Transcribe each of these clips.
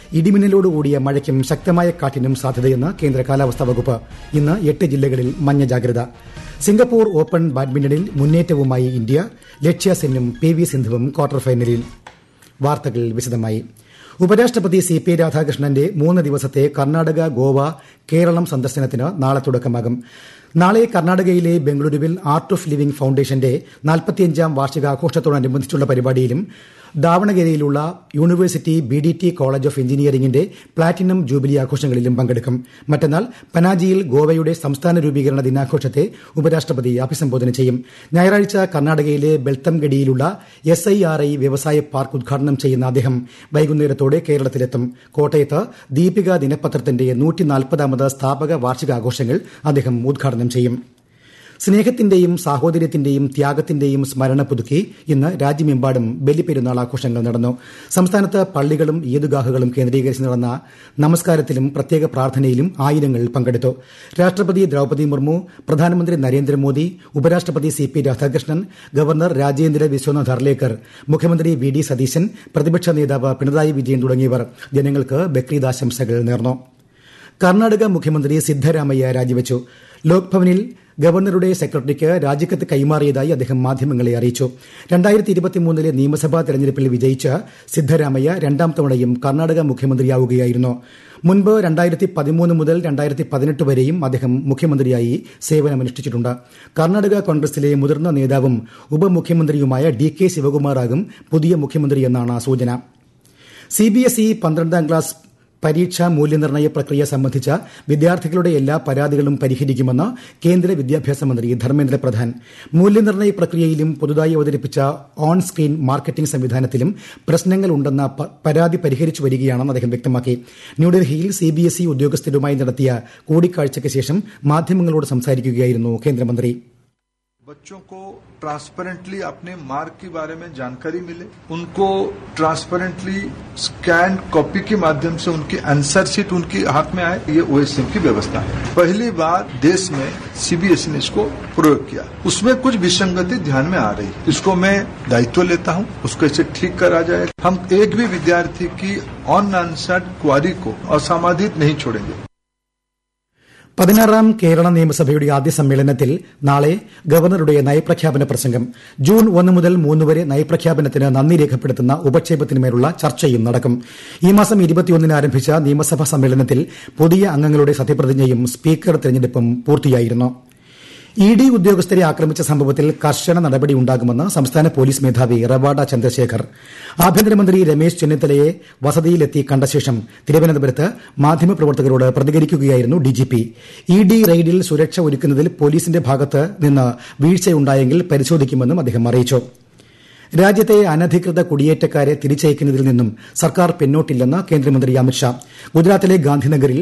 ഇടിമിന്നലോടുകൂടിയ മഴയ്ക്കും ശക്തമായ കാറ്റിനും സാധ്യതയെന്ന് കേന്ദ്ര കാലാവസ്ഥാ വകുപ്പ്. ഇന്ന് 8 ജില്ലകളിൽ മഞ്ഞ ജാഗ്രത. സിംഗപ്പൂർ ഓപ്പൺ ബാഡ്മിന്റണിൽ മുന്നേറ്റവുമായി ഇന്ത്യ. ലക്ഷ്യ സെന്നും PV സിന്ധുവും ക്വാർട്ടർ ഫൈനലിൽ. വാർത്തകൾ വിശദമായി. ഉപരാഷ്ട്രപതി CP രാധാകൃഷ്ണന്റെ 3 ദിവസത്തെ കർണാടക, ഗോവ, കേരളം സന്ദർശനത്തിന് നാളെ തുടക്കമാകും. നാളെ കർണാടകയിലെ ബംഗളൂരുവിൽ ആർട്ട് ഓഫ് ലിവിംഗ് ഫൌണ്ടേഷന്റെ 45ാം വാർഷികാഘോഷത്തോടനുബന്ധിച്ചുള്ള പരിപാടിയിലും ദാവണഗിരിയിലുള്ള യൂണിവേഴ്സിറ്റി BDT കോളേജ് ഓഫ് എഞ്ചിനീയറിംഗിന്റെ പ്ലാറ്റിനം ജൂബിലി ആഘോഷങ്ങളിലും പങ്കെടുക്കും. മറ്റന്നാൾ പനാജിയിൽ ഗോവയുടെ സംസ്ഥാന രൂപീകരണ ദിനാഘോഷത്തെ ഉപരാഷ്ട്രപതി അഭിസംബോധന ചെയ്യും. ഞായറാഴ്ച കർണാടകയിലെ ബെൽത്തംഗഡിയിലുള്ള SIRI വ്യവസായ പാർക്ക് ഉദ്ഘാടനം ചെയ്യുന്ന അദ്ദേഹം വൈകുന്നേരത്തോടെ കേരളത്തിലെത്തും. കോട്ടയത്ത് ദീപിക ദിനപത്രത്തിന്റെ 140ാമത് സ്ഥാപക വാർഷികാഘോഷങ്ങൾ അദ്ദേഹം ഉദ്ഘാടനം ചെയ്യും. സ്നേഹത്തിന്റെയും സാഹോദര്യത്തിന്റെയും ത്യാഗത്തിന്റെയും സ്മരണ പുതുക്കി ഇന്ന് രാജ്യമെമ്പാടും ബലിപെരുന്നാൾ ആഘോഷങ്ങൾ നടന്നു. സംസ്ഥാനത്ത് പള്ളികളും ഈദ്ഗാഹുകളും കേന്ദ്രീകരിച്ച് നടന്ന നമസ്കാരത്തിലും പ്രത്യേക പ്രാർത്ഥനയിലും ആയിരങ്ങൾ പങ്കെടുത്തു. രാഷ്ട്രപതി ദ്രൌപദി മുർമു, പ്രധാനമന്ത്രി നരേന്ദ്രമോദി, ഉപരാഷ്ട്രപതി CP രാധാകൃഷ്ണൻ, ഗവർണർ രാജേന്ദ്ര വിശ്വനാഥ് അർലേക്കർ, മുഖ്യമന്ത്രി VD സതീശൻ, പ്രതിപക്ഷ നേതാവ് പിണറായി വിജയൻ തുടങ്ങിയവർ ജനങ്ങൾക്ക് ബക്രീദ് ആശംസകൾ നേർന്നു. കർണാടക മുഖ്യമന്ത്രി സിദ്ധരാമയ്യ രാജിവച്ചു. ലോക്ഭവനിൽ ഗവർണറുടെ സെക്രട്ടറിക്ക് രാജിക്കത്ത് കൈമാറിയതായി അദ്ദേഹം മാധ്യമങ്ങളെ അറിയിച്ചു. 2023 നിയമസഭാ തെരഞ്ഞെടുപ്പിൽ വിജയിച്ച സിദ്ധരാമയ്യ 2ാം തവണയും കർണാടക മുഖ്യമന്ത്രിയാവുകയായിരുന്നു. മുൻപ് 2013 മുതൽ 2018 വരെയും അദ്ദേഹം മുഖ്യമന്ത്രിയായി സേവനമനുഷ്ഠിച്ചിട്ടുണ്ട്. കർണാടക കോൺഗ്രസിലെ മുതിർന്ന നേതാവും ഉപമുഖ്യമന്ത്രിയുമായ DK ശിവകുമാറാകും പുതിയ മുഖ്യമന്ത്രിയെന്നാണ് സൂചന. CBSE 12ാം ക്ലാസ് പരീക്ഷാ മൂല്യനിർണ്ണയ പ്രക്രിയ സംബന്ധിച്ച വിദ്യാർത്ഥികളുടെ എല്ലാ പരാതികളും പരിഹരിക്കുമെന്ന് കേന്ദ്ര വിദ്യാഭ്യാസ മന്ത്രി ധർമ്മേന്ദ്ര പ്രധാൻ. മൂല്യനിർണ്ണയ പ്രക്രിയയിലും പുതുതായി അവതരിപ്പിച്ച ഓൺ സ്ക്രീൻ മാർക്കറ്റിംഗ് സംവിധാനത്തിലും പ്രശ്നങ്ങളുണ്ടെന്ന പരാതി പരിഹരിച്ചു വരികയാണെന്ന് അദ്ദേഹം വ്യക്തമാക്കി. ന്യൂഡൽഹിയിൽ CBSE ഉദ്യോഗസ്ഥരുമായി നടത്തിയ കൂടിക്കാഴ്ചയ്ക്ക് ശേഷം മാധ്യമങ്ങളോട് സംസാരിക്കുകയായിരുന്നു കേന്ദ്രമന്ത്രി. बच्चों को ट्रांसपेरेंटली अपने मार्क के बारे में जानकारी मिले, उनको ट्रांसपेरेंटली स्कैन कॉपी के माध्यम से उनकी आंसर शीट उनके हाथ में आए, ये OSM की व्यवस्था है. पहली बार देश में CBSE ने इसको प्रयोग किया. उसमें कुछ विसंगति ध्यान में आ रही, इसको मैं दायित्व लेता हूं, उसको इसे ठीक करा जाए. हम एक भी विद्यार्थी की अनआंसर्ड क्वारी को असामाजित नहीं छोड़ेंगे. 16ാം കേരള നിയമസഭയുടെ ആദ്യ സമ്മേളനത്തിൽ നാളെ ഗവർണറുടെ നയപ്രഖ്യാപന പ്രസംഗം. ജൂൺ 1 മുതൽ 3 വരെ നയപ്രഖ്യാപനത്തിന് നന്ദി രേഖപ്പെടുത്തുന്ന ഉപക്ഷേപത്തിന്മേലുള്ള ചർച്ചയും നടക്കും. ഈ മാസം 21 ആരംഭിച്ച നിയമസഭാ സമ്മേളനത്തിൽ പുതിയ അംഗങ്ങളുടെ സത്യപ്രതിജ്ഞയും സ്പീക്കർ തെരഞ്ഞെടുപ്പും പൂർത്തിയായിരുന്നു. ED ഉദ്യോഗസ്ഥരെ ആക്രമിച്ച സംഭവത്തിൽ കർശന നടപടിയുണ്ടാകുമെന്ന് സംസ്ഥാന പോലീസ് മേധാവി റവാഡ ചന്ദ്രശേഖർ. ആഭ്യന്തരമന്ത്രി രമേശ് ചെന്നിത്തലയെ വസതിയിലെത്തി കണ്ട ശേഷം തിരുവനന്തപുരത്ത് മാധ്യമപ്രവർത്തകരോട് പ്രതികരിക്കുകയായിരുന്നു DGP. ED റെയ്ഡിൽ സുരക്ഷ ഒരുക്കുന്നതിൽ പോലീസിന്റെ ഭാഗത്ത് നിന്ന് വീഴ്ചയുണ്ടായെങ്കിൽ പരിശോധിക്കുമെന്നും അദ്ദേഹം അറിയിച്ചു. രാജ്യത്തെ അനധികൃത കുടിയേറ്റക്കാരെ തിരിച്ചയക്കുന്നതിൽ നിന്നും സർക്കാർ പിന്നോട്ടില്ലെന്ന് കേന്ദ്രമന്ത്രി അമിത്ഷാ. ഗുജറാത്തിലെ ഗാന്ധിനഗറിൽ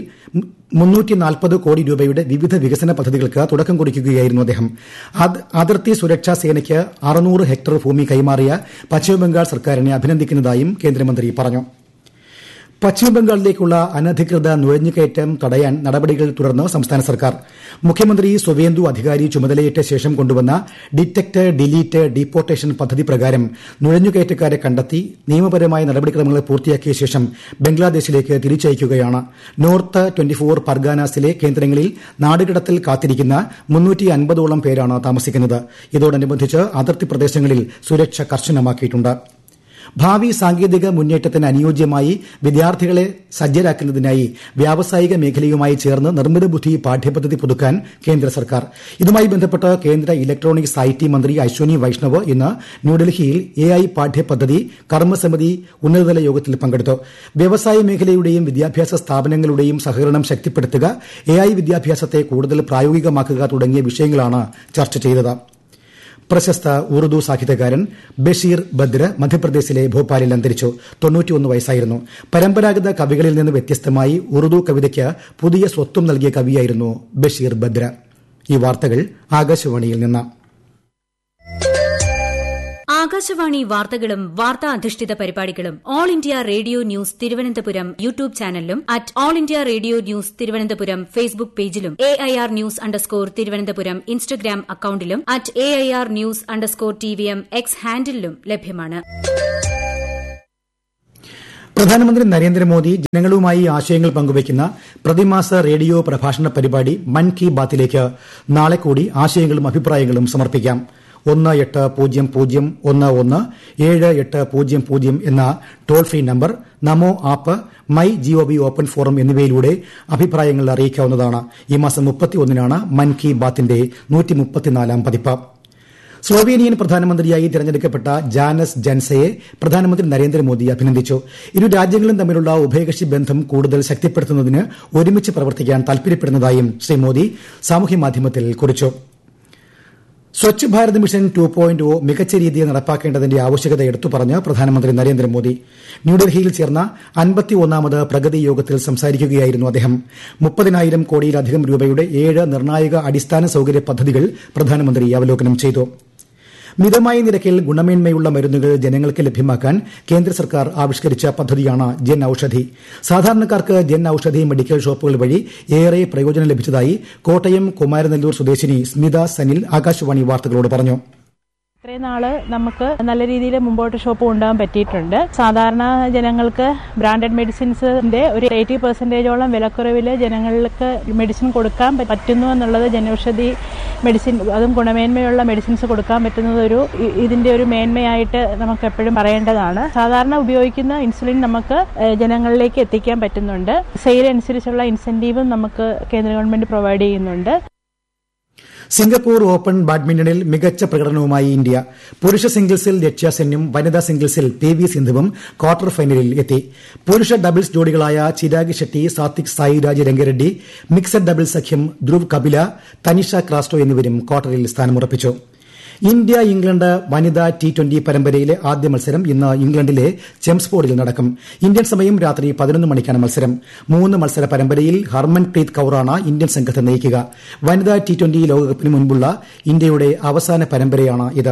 340 കോടി രൂപയുടെ വിവിധ വികസന പദ്ധതികൾക്ക് തുടക്കം കുറിക്കുകയായിരുന്നു അദ്ദേഹം. അതിർത്തി സുരക്ഷാ സേനയ്ക്ക് 600 ഹെക്ടർ ഭൂമി കൈമാറിയ പശ്ചിമബംഗാൾ സർക്കാരിനെ അഭിനന്ദിക്കുന്നതായും കേന്ദ്രമന്ത്രി പറഞ്ഞു. പശ്ചിമബംഗാളിലേക്കുള്ള അനധികൃത നുഴഞ്ഞുകയറ്റം തടയാൻ നടപടികൾ തുടർന്ന് സംസ്ഥാന സർക്കാർ. മുഖ്യമന്ത്രി സുവേന്ദു അധികാരി ചുമതലയേറ്റ ശേഷം കൊണ്ടുവന്ന ഡിറ്റക്ട്, ഡിലീറ്റ്, ഡീപ്പോർട്ടേഷൻ പദ്ധതി പ്രകാരം നുഴഞ്ഞുകയറ്റക്കാരെ കണ്ടെത്തി നിയമപരമായ നടപടിക്രമങ്ങൾ പൂർത്തിയാക്കിയ ശേഷം ബംഗ്ലാദേശിലേക്ക് തിരിച്ചയക്കുകയാണ്. നോർത്ത് 24 പർഗാനാസിലെ കേന്ദ്രങ്ങളിൽ നാടുകടത്തൽ കാത്തിരിക്കുന്ന 350ഓളം പേരാണ് താമസിക്കുന്നത്. ഇതോടനുബന്ധിച്ച് അതിർത്തി പ്രദേശങ്ങളിൽ സുരക്ഷ കർശനമാക്കിയിട്ടുണ്ട്. ഭാവി സാങ്കേതിക മുന്നേറ്റത്തിന് അനുയോജ്യമായി വിദ്യാർത്ഥികളെ സജ്ജരാക്കുന്നതിനായി വ്യാവസായിക മേഖലയുമായി ചേർന്ന് നിർമ്മിത ബുദ്ധി പാഠ്യപദ്ധതി പുതുക്കാൻ കേന്ദ്ര സർക്കാർ. ഇതുമായി ബന്ധപ്പെട്ട് കേന്ദ്ര ഇലക്ട്രോണിക്സ് IT മന്ത്രി അശ്വനി വൈഷ്ണവ് ഇന്ന് ന്യൂഡൽഹിയിൽ AI പാഠ്യപദ്ധതി കർമ്മസമിതി ഉന്നതതല യോഗത്തിൽ പങ്കെടുത്തു. വ്യവസായ മേഖലയുടെയും വിദ്യാഭ്യാസ സ്ഥാപനങ്ങളുടെയും സഹകരണം ശക്തിപ്പെടുത്തുക, AI വിദ്യാഭ്യാസത്തെ കൂടുതൽ പ്രായോഗികമാക്കുക തുടങ്ങിയ വിഷയങ്ങളാണ് ചർച്ച ചെയ്തത്. പ്രശസ്ത ഉറുദു സാഹിത്യകാരൻ ബഷീർ ബദ്ര മധ്യപ്രദേശിലെ ഭോപ്പാലിൽ അന്തരിച്ചു. 91 വയസ്സായിരുന്നു. പരമ്പരാഗത കവികളിൽ നിന്ന് വ്യത്യസ്തമായി ഉറുദു കവിതയ്ക്ക് പുതിയ സ്വത്വം നൽകിയ കവിയായിരുന്നു ബഷീർ ബദ്ര. ഈ വാർത്തകൾ ആകാശവാണിയിൽ നിന്ന്. ആകാശവാണി വാർത്തകളും വാർത്താ അധിഷ്ഠിത പരിപാടികളും all India radio news Thiruvananthapuram YouTube ചാനലിലും at all India radio news Thiruvananthapuram Facebook പേജിലും AIR ന്യൂസ് _ തിരുവനന്തപുരം ഇൻസ്റ്റഗ്രാം അക്കൌണ്ടിലും at AIR news _ TVM X ഹാൻഡിലും ലഭ്യമാണ്. പ്രധാനമന്ത്രി നരേന്ദ്രമോദി ജനങ്ങളുമായി ആശയങ്ങൾ പങ്കുവയ്ക്കുന്ന പ്രതിമാസ റേഡിയോ പ്രഭാഷണ പരിപാടി മൻ കി ബാത്തിലേക്ക് നാളെ കൂടി ആശയങ്ങളും അഭിപ്രായങ്ങളും സമർപ്പിക്കാം. 1800117800 എന്ന toll free number, Namo app, my G O V open forum എന്നിവയിലൂടെ അഭിപ്രായങ്ങൾ അറിയിക്കാവുന്നതാണ്. ഈ മാസം 31-നാണ് മൻ കി ബാത്തിന്റെ 134-ാം പതിപ്പ്. സ്ലോവേനിയൻ പ്രധാനമന്ത്രിയായി തിരഞ്ഞെടുക്കപ്പെട്ട ജാനസ് ജൻസയെ പ്രധാനമന്ത്രി നരേന്ദ്രമോദി അഭിനന്ദിച്ചു. ഇരു രാജ്യങ്ങളും തമ്മിലുള്ള ഉഭയകക്ഷി ബന്ധം കൂടുതൽ ശക്തിപ്പെടുത്തുന്നതിന് ഒരുമിച്ച് പ്രവർത്തിക്കാൻ താൽപര്യപ്പെടുന്നതായും ശ്രീ മോദി സാമൂഹ്യമാധ്യമത്തിൽ കുറിച്ചു. സ്വച്ഛ് ഭാരത് മിഷൻ 2.0 മികച്ച രീതിയിൽ നടപ്പാക്കേണ്ടതിന്റെ ആവശ്യകത എടുത്തുപറഞ്ഞ് പ്രധാനമന്ത്രി നരേന്ദ്രമോദി ന്യൂഡൽഹിയിൽ ചേർന്ന 51ാമത് പ്രഗതി യോഗത്തിൽ സംസാരിക്കുകയായിരുന്നു അദ്ദേഹം. 30,000 കോടിയിലധികം രൂപയുടെ 7 നിർണായക അടിസ്ഥാന സൌകര്യ പദ്ധതികൾ പ്രധാനമന്ത്രി അവലോകനം ചെയ്തു. മിതമായ നിരക്കിൽ ഗുണമേന്മയുള്ള മരുന്നുകൾ ജനങ്ങൾക്ക് ലഭ്യമാക്കാൻ കേന്ദ്ര സർക്കാർ ആവിഷ്കരിച്ച പദ്ധതിയാണ് ജൻ ഔഷധി. സാധാരണക്കാർക്ക് ജൻ ഔഷധി മെഡിക്കൽ ഷോപ്പുകൾ വഴി ഏറെ പ്രയോജനം ലഭിച്ചതായി കോട്ടയം കുമാരനെല്ലൂർ സ്വദേശിനി സ്മിത സനിൽ ആകാശവാണി വാർത്തകളോട് പറഞ്ഞു. ഇത്രയും നാള് നമുക്ക് നല്ല രീതിയിൽ മുമ്പോട്ട് ഷോപ്പ് കൊണ്ടുപോകാൻ പറ്റിയിട്ടുണ്ട്. സാധാരണ ജനങ്ങൾക്ക് ബ്രാൻഡഡ് മെഡിസിൻസിന്റെ ഒരു 80% വിലക്കുറവിൽ ജനങ്ങൾക്ക് മെഡിസിൻ കൊടുക്കാൻ പറ്റുന്നു എന്നുള്ളത് ജനൌഷധി മെഡിസിൻ, അതും ഗുണമേന്മയുള്ള മെഡിസിൻസ് കൊടുക്കാൻ പറ്റുന്നത് ഇതിന്റെ ഒരു മേന്മയായിട്ട് നമുക്ക് എപ്പോഴും പറയേണ്ടതാണ്. സാധാരണ ഉപയോഗിക്കുന്ന ഇൻസുലിൻ നമുക്ക് ജനങ്ങളിലേക്ക് എത്തിക്കാൻ പറ്റുന്നുണ്ട്. സെയിൽ അനുസരിച്ചുള്ള ഇൻസെന്റീവും നമുക്ക് കേന്ദ്ര ഗവൺമെന്റ് പ്രൊവൈഡ് ചെയ്യുന്നുണ്ട്. സിംഗപ്പൂർ ഓപ്പൺ ബാഡ്മിന്റണിൽ മികച്ച പ്രകടനവുമായി ഇന്ത്യ. പുരുഷ സിംഗിൾസിൽ ലക്ഷ്യ സെന്നും വനിതാ സിംഗിൾസിൽ PV സിന്ധുവും ക്വാർട്ടർ ഫൈനലിൽ എത്തി. പുരുഷ doubles ജോഡികളായ Chirag Shetty, Satwik Sairaj Rangareddy, mixed doubles സഖ്യം ധ്രുവ് കപില, തനിഷ ക്രാസ്റ്റോ എന്നിവരും ക്വാർട്ടറിൽ സ്ഥാനമുറപ്പിച്ചു. ഇന്ത്യ ഇംഗ്ലണ്ട് വനിതാ T20 പരമ്പരയിലെ ആദ്യ മത്സരം ഇന്ന് ഇംഗ്ലണ്ടിലെ ചെംസ്ഫോർഡിൽ നടക്കും. ഇന്ത്യൻ സമയം രാത്രി 11 മണിക്കാണ് മത്സരം. 3 മത്സര പരമ്പരയിൽ ഹർമൻപ്രീത് കൌറാണ് ഇന്ത്യൻ സംഘത്തെ നയിക്കുക. വനിതാ T20 ലോകകപ്പിന് മുൻപുള്ള ഇന്ത്യയുടെ അവസാന പരമ്പരയാണ് ഇത്.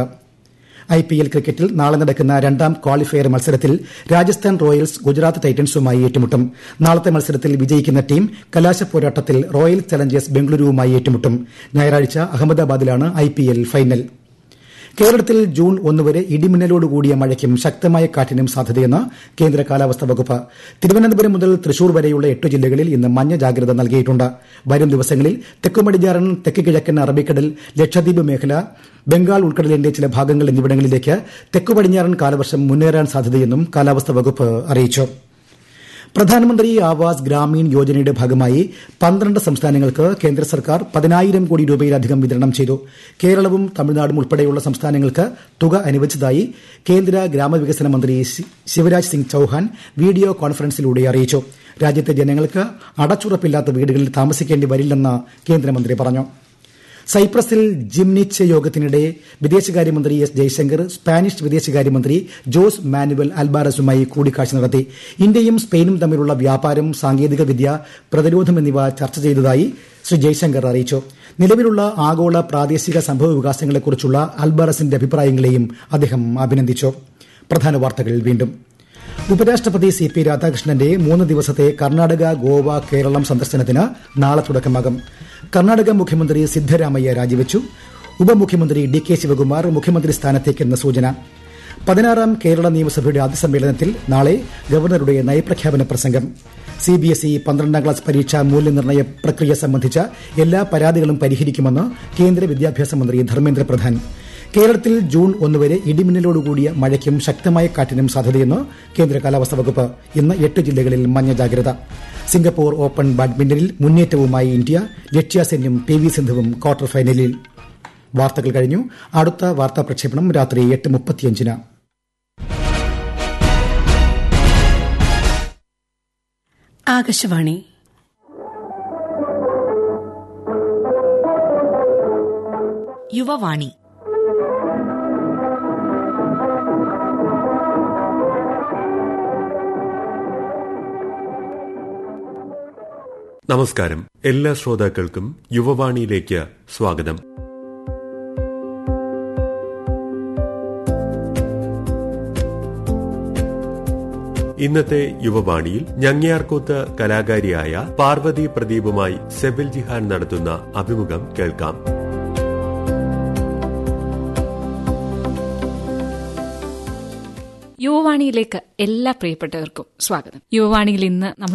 IPL ക്രിക്കറ്റിൽ നാളെ നടക്കുന്ന 2ാം ക്വാളിഫയർ മത്സരത്തിൽ രാജസ്ഥാൻ റോയൽസ് ഗുജറാത്ത് ടൈറ്റൻസുമായി ഏറ്റുമുട്ടും. നാളത്തെ മത്സരത്തിൽ വിജയിക്കുന്ന ടീം കലാശപ്പോരാട്ടത്തിൽ റോയൽ ചലഞ്ചേഴ്സ് ബംഗളൂരുവുമായി ഏറ്റുമുട്ടും. ഞായറാഴ്ച അഹമ്മദാബാദിലാണ് IPL ഫൈനൽ. കേരളത്തിൽ ജൂൺ 1 വരെ ഇടിമിന്നലോടുകൂടിയ മഴയ്ക്കും ശക്തമായ കാറ്റിനും സാധ്യതയെന്ന് കേന്ദ്ര കാലാവസ്ഥാ വകുപ്പ്. തിരുവനന്തപുരം മുതൽ തൃശൂർ വരെയുള്ള 8 ജില്ലകളിൽ ഇന്ന് മഞ്ഞ ജാഗ്രത നൽകിയിട്ടുണ്ട്. വരും ദിവസങ്ങളിൽ തെക്കുപടിഞ്ഞാറൻ തെക്ക് കിഴക്കൻ അറബിക്കടൽ, ലക്ഷദ്വീപ് മേഖല, ബംഗാൾ ഉൾക്കടലിന്റെ ചില ഭാഗങ്ങൾ എന്നിവിടങ്ങളിലേക്ക് തെക്കുപടിഞ്ഞാറൻ കാലവർഷം മുന്നേറാൻ സാധ്യതയെന്നും കാലാവസ്ഥാ വകുപ്പ് അറിയിച്ചു. പ്രധാനമന്ത്രി ആവാസ് ഗ്രാമീൺ യോജനയുടെ ഭാഗമായി 12 സംസ്ഥാനങ്ങൾക്ക് കേന്ദ്ര സർക്കാർ 10,000 കോടി രൂപയിലധികം വിതരണം ചെയ്തു. കേരളവും തമിഴ്നാടും ഉൾപ്പെടെയുള്ള സംസ്ഥാനങ്ങൾക്ക് തുക അനുവദിച്ചതായി കേന്ദ്ര ഗ്രാമവികസന മന്ത്രി ശിവരാജ് സിംഗ് ചൌഹാൻ വീഡിയോ കോൺഫറൻസിലൂടെ അറിയിച്ചു. രാജ്യത്തെ ജനങ്ങൾക്ക് അടച്ചുറപ്പില്ലാത്ത വീടുകളിൽ താമസിക്കേണ്ടി വരില്ലെന്ന് കേന്ദ്രമന്ത്രി പറഞ്ഞു. സൈപ്രസിൽ ജിംനിച്ച് യോഗത്തിനിടെ വിദേശകാര്യമന്ത്രി എസ് ജയശങ്കർ സ്പാനിഷ് വിദേശകാര്യമന്ത്രി ജോസ് മാനുവൽ അൽബാരസുമായി കൂടിക്കാഴ്ച നടത്തി. ഇന്ത്യയും സ്പെയിനും തമ്മിലുള്ള വ്യാപാരം, സാങ്കേതികവിദ്യ, പ്രതിരോധം എന്നിവ ചർച്ച ചെയ്തതായി ശ്രീ ജയശങ്കർ അറിയിച്ചു. നിലവിലുള്ള ആഗോള പ്രാദേശിക സംഭവ വികാസങ്ങളെക്കുറിച്ചുള്ള അൽബാരസിന്റെ അഭിപ്രായങ്ങളെയും അദ്ദേഹം അഭിനന്ദിച്ചു. പ്രധാന വാർത്തകൾ വീണ്ടും. ഉപരാഷ്ട്രപതി CP രാധാകൃഷ്ണന്റെ 3 ദിവസത്തെ കർണാടക, ഗോവ, കേരളം സന്ദർശനത്തിന് നാളെ തുടക്കമാകും. കർണാടക മുഖ്യമന്ത്രി സിദ്ധരാമയ്യ രാജിവെച്ചു. ഉപമുഖ്യമന്ത്രി DK ശിവകുമാർ മുഖ്യമന്ത്രി സ്ഥാനത്തേക്കെന്ന സൂചന. 16ാം കേരള നിയമസഭയുടെ ആദ്യ സമ്മേളനത്തിൽ നാളെ ഗവർണറുടെ നയപ്രഖ്യാപന പ്രസംഗം. CBSE 12ാം ക്ലാസ് പരീക്ഷാ മൂല്യനിർണ്ണയ പ്രക്രിയ സംബന്ധിച്ച എല്ലാ പരാതികളും പരിഹരിക്കുമെന്ന് കേന്ദ്ര വിദ്യാഭ്യാസ മന്ത്രി ധർമ്മേന്ദ്ര പ്രധാൻ. കേരളത്തിൽ ജൂൺ 1 വരെ ഇടിമിന്നലോടുകൂടിയ മഴയ്ക്കും ശക്തമായ കാറ്റിനും സാധ്യതയെന്ന് കേന്ദ്ര കാലാവസ്ഥാ വകുപ്പ്. ഇന്ന് 8 ജില്ലകളിൽ മഞ്ഞ ജാഗ്രത. സിംഗപ്പൂർ ഓപ്പൺ ബാഡ്മിന്റണിൽ മുന്നേറ്റവുമായി ഇന്ത്യ. ലക്ഷ്യ സെന്നും PV സിന്ധുവും ക്വാർട്ടർ ഫൈനലിൽ. വാർത്തകൾ കഴിഞ്ഞു. അടുത്ത വാർത്താ പ്രക്ഷേപണം രാത്രി 8:35. ആകാശവാണി. യുവവാണി. നമസ്കാരം. എല്ലാ ശ്രോതാക്കൾക്കും യുവവാണിയിലേക്ക് സ്വാഗതം. ഇന്നത്തെ യുവവാണിയിൽ ഞങ്ങിയാർകൂത്ത് കലാകാരിയായ പാർവതി പ്രദീപുമായി സെബിൽ ജിഹാൻ നടത്തുന്ന അഭിമുഖം കേൾക്കാം. യുവവാണിയിലേക്ക് എല്ലാ പ്രിയപ്പെട്ടവർക്കും സ്വാഗതം. യുവവാണിയിൽ ഇന്ന് നമ്മൾ